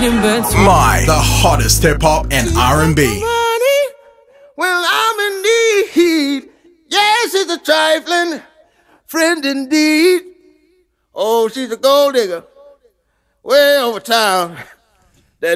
eating birds. Live, the hottest hip-hop and R&B. Money, well, I'm in need. Yes, it's a trifling friend indeed. Oh, she's a gold digger way over town.